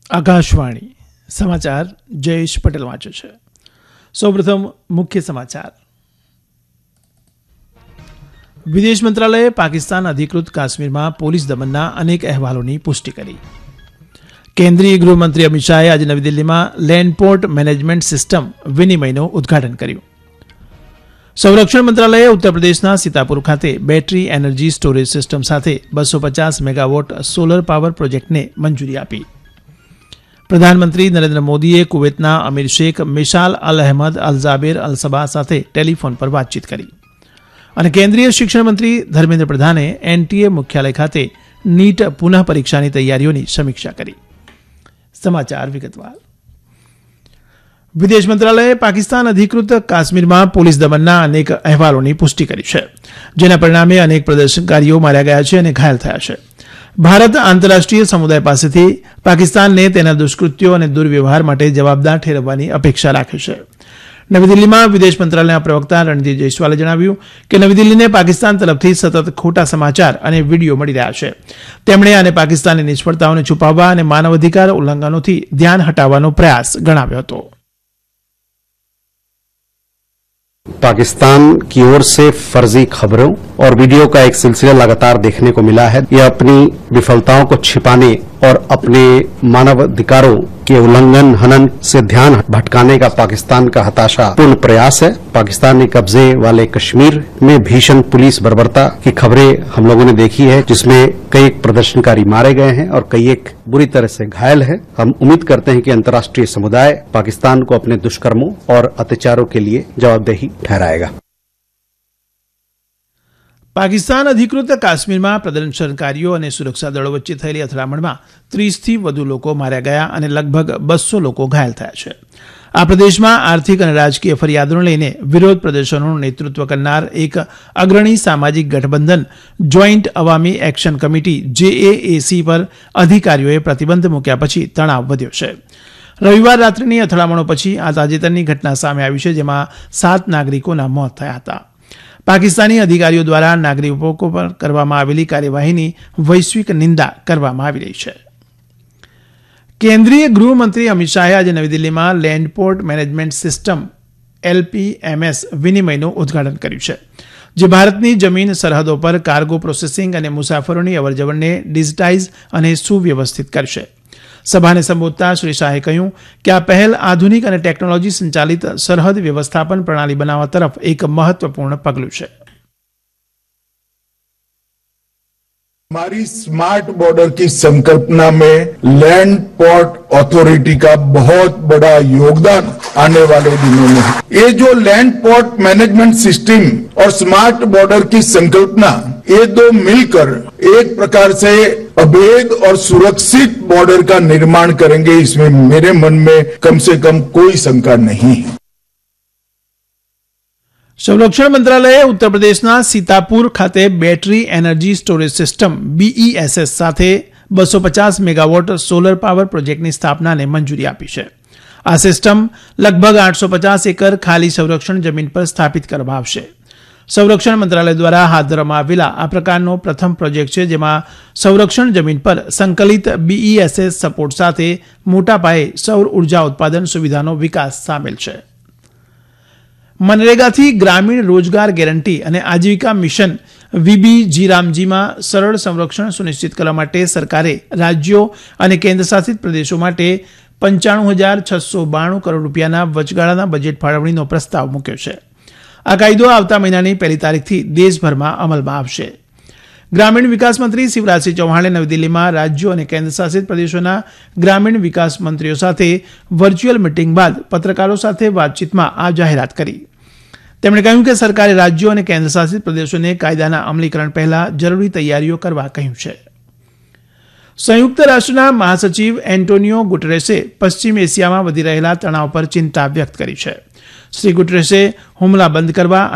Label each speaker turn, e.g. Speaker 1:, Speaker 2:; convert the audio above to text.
Speaker 1: આકાશવાણી સમાચાર જયેશ પટેલ વાંચે છે. સૌપ્રથમ મુખ્ય સમાચાર. વિદેશ મંત્રાલયે પાકિસ્તાન અધિકૃત કાશ્મીરમાં પોલીસ દમનના અનેક અહેવાલોની પુષ્ટિ કરી. કેન્દ્રીય ગૃહમંત્રી અમિત શાહે આજે નવી દિલ્હીમાં લેન્ડ પોર્ટ મેનેજમેન્ટ સિસ્ટમ વિનિમયનું ઉદઘાટન કર્યું. સંરક્ષણ મંત્રાલયે ઉત્તરપ્રદેશના સીતાપુર ખાતે બેટરી એનર્જી સ્ટોરેજ સિસ્ટમ સાથે 250 મેગાવોટ સોલર પાવર પ્રોજેક્ટને મંજૂરી આપી. પ્રધાનમંત્રી નરેન્દ્ર મોદીએ કુવૈતના અમીર શેખ મિશાલ અલ અહેમદ અલ ઝાબેર અલ સબાહ સાથે ટેલિફોન પર વાતચીત કરી. અને કેન્દ્રીય શિક્ષણ મંત્રી ધર્મેન્દ્ર પ્રધાને એનટીએ મુખ્યાલય ખાતે નીટ પુનઃ પરીક્ષાની તૈયારીઓની સમીક્ષા કરી. સમાચાર વિગતવાર. વિદેશ મંત્રાલયે પાકિસ્તાન અધિકૃત કાશ્મીરમાં પોલીસ દમનના અનેક અહેવાલોની પુષ્ટિ કરી છે, જેના પરિણામે અનેક પ્રદર્શનકારીઓ માર્યા ગયા છે અને ઘાયલ થયા છે. ભારત આંતરરાષ્ટ્રીય સમુદાય પાસેથી પાકિસ્તાનને તેના દુષ્કૃત્યો અને દુર્વ્યવહાર માટે જવાબદાર ઠેરવવાની અપેક્ષા રાખે છે. નવી દિલ્હીમાં વિદેશ મંત્રાલયના પ્રવક્તા રણદીપ જયસ્વાલે જણાવ્યું કે નવી દિલ્હીને પાકિસ્તાન તરફથી સતત ખોટા સમાચાર અને વીડિયો મળી રહ્યા છે. તેમણે આને પાકિસ્તાનની નિષ્ફળતાઓને છુપાવવા અને માનવ અધિકાર ઉલ્લંઘનોથી ધ્યાન હટાવવાનો પ્રયાસ ગણાવ્યો હતો.
Speaker 2: पाकिस्तान की ओर से फर्जी खबरों और वीडियो का एक सिलसिला लगातार देखने को मिला है. यह अपनी विफलताओं को छिपाने और अपने मानव अधिकारों के उल्लंघन हनन से ध्यान भटकाने का पाकिस्तान का हताशापूर्ण प्रयास है. पाकिस्तानी कब्जे वाले कश्मीर में भीषण पुलिस बर्बरता की खबरें हम लोगों ने देखी है, जिसमें कई प्रदर्शनकारी मारे गए हैं और कई एक बुरी तरह से घायल है. हम उम्मीद करते हैं कि अंतर्राष्ट्रीय समुदाय पाकिस्तान को अपने दुष्कर्मों और अत्याचारों के लिए जवाबदेही ठहराएगा.
Speaker 1: પાકિસ્તાન અધિકૃત કાશ્મીરમાં પ્રદર્શનકારીઓ અને સુરક્ષા દળો વચ્ચે થયેલી અથડામણમાં 30થી વધુ લોકો માર્યા ગયા અને લગભગ 200 લોકો ઘાયલ થયા છે. આ પ્રદેશમાં આર્થિક અને રાજકીય ફરિયાદોને લઈને વિરોધ પ્રદર્શનોનું નેતૃત્વ કરનાર એક અગ્રણી સામાજિક ગઠબંધન joint Awami action committee JAAC પર અધિકારીઓએ પ્રતિબંધ મૂક્યા પછી તણાવ વધ્યો છે. રવિવાર રાત્રિની અથડામણો પછી આ તાજેતરની ઘટના સામે આવી છે, જેમાં 7 નાગરિકોના મોત થયા હતા. પાકિસ્તાની અધિકારીઓ દ્વારા નાગરિકો પર કરવામાં આવેલી કાર્યવાહીની વૈશ્વિક નિંદા કરવામાં આવી રહી છે. કેન્દ્રીય ગૃહમંત્રી અમિત શાહે આજે નવી દિલ્હીમાં land port management system LPMS વિનિમયનું ઉદઘાટન કર્યું છે, જે ભારતની જમીન સરહદો પર કાર્ગો પ્રોસેસિંગ અને મુસાફરોની અવરજવરને ડિજિટાઇઝ અને સુવ્યવસ્થિત કરશે. સભાને સંબોધતા શ્રી શાહે કહ્યું કે આ પહેલ આધુનિક અને ટેકનોલોજી સંચાલિત સરહદ વ્યવસ્થાપન પ્રણાલી બનાવવા તરફ એક મહત્વપૂર્ણ પગલું છે.
Speaker 3: हमारी स्मार्ट बॉर्डर की संकल्पना में लैंड पोर्ट अथॉरिटी का बहुत बड़ा योगदान आने वाले दिनों में है. ये जो लैंड पोर्ट मैनेजमेंट सिस्टम और स्मार्ट बॉर्डर की संकल्पना, ये दो मिलकर एक प्रकार से अभेद और सुरक्षित बॉर्डर का निर्माण करेंगे. इसमें मेरे मन में कम से कम कोई शंका नहीं है.
Speaker 1: સંરક્ષણ મંત્રાલયે ઉત્તરપ્રદેશના સીતાપુર ખાતે battery energy storage system BESS સાથે 250 મેગાવોટ સોલર પાવર પ્રોજેક્ટની સ્થાપનાને મંજૂરી આપી છે. આ સિસ્ટમ લગભગ 850 એકર ખાલી સંરક્ષણ જમીન પર સ્થાપિત કરવામાં આવશે. સંરક્ષણ મંત્રાલય દ્વારા હાથ ધરવામાં આવેલા આ પ્રકારનો પ્રથમ પ્રોજેક્ટ છે, જેમાં સંરક્ષણ જમીન પર સંકલિત BESS સપોર્ટ સાથે મોટા પાયે સૌર ઉર્જા ઉત્પાદન સુવિધાનો વિકાસ સામેલ છે. મનરેગાથી ગ્રામીણ રોજગાર ગેરંટી અને આજીવિકા મિશન VBGRAMGમાં સરળ સંરક્ષણ સુનિશ્ચિત કરવા માટે સરકારે રાજ્યો અને કેન્દ્રશાસિત પ્રદેશો માટે 95,692 કરોડ રૂપિયાના વચગાળાના બજેટ ફાળવણીનો પ્રસ્તાવ મૂક્યો છે. આ કાયદો આવતા મહિનાની 1લી તારીખથી દેશભરમાં અમલમાં આવશે. ગ્રામીણ વિકાસ મંત્રી શિવરાજસિંહ ચૌહાણે નવી દિલ્હીમાં રાજ્યો અને કેન્દ્રશાસિત પ્રદેશોના ગ્રામીણ વિકાસ મંત્રીઓ સાથે વર્ચ્યુઅલ મિટિંગ બાદ પત્રકારો સાથે વાતચીતમાં આ જાહેરાત કરી. તેમણે કહ્યું કે સરકારે રાજ્યો અને કેન્દ્રશાસિત પ્રદેશોને કાયદાના અમલીકરણ પહેલા જરૂરી તૈયારીઓ કરવા કહ્યું છે. સંયુક્ત રાષ્ટ્રના મહાસચિવ એન્ટોનિયો ગુટરેસે પશ્ચિમ એશિયામાં વધી રહેલા તણાવ પર ચિંતા વ્યક્ત કરી છે. શ્રી ગુટરેસે હુમલા બંધ કરવા